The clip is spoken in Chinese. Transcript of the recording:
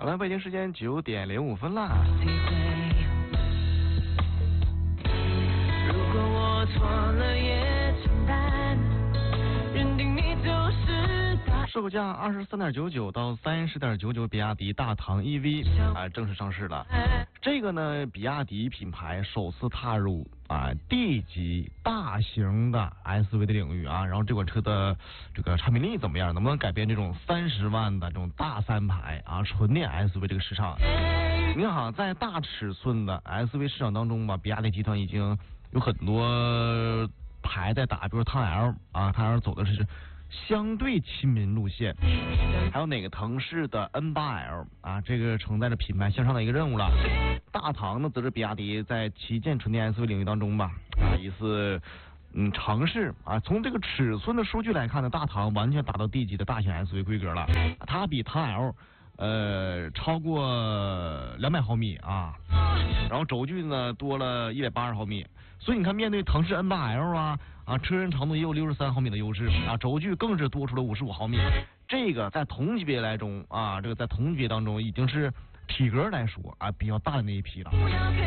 来北京时间9:05啦。 如果我错了也承担，认定你就是答案。 售价23.99到30.99，比亚迪大唐 EV 正式上市了。这个呢，比亚迪品牌首次踏入D 级大型的 SUV 的领域啊。然后这款车的这个产品力怎么样？能不能改变这种30万的这种大三排纯电 SUV 这个市场？你好，在大尺寸的 SUV 市场当中吧，比亚迪集团已经有很多牌在打，比如唐 L 唐 L 走的是相对亲民路线，还有哪个腾势的 N8L 这个承载着品牌向上的一个任务了。大唐呢，则是比亚迪在旗舰纯电 SUV 领域当中吧，疑似尝试从这个尺寸的数据来看呢，大唐完全达到 D 级的大型 SUV 规格了，它比唐 L 超过200毫米然后轴距呢多了180毫米，所以你看，面对腾势 N8L 车身长度也有63毫米的优势轴距更是多出了55毫米，这个在同级别来中这个在同级别当中已经是体格来说比较大的那一批了。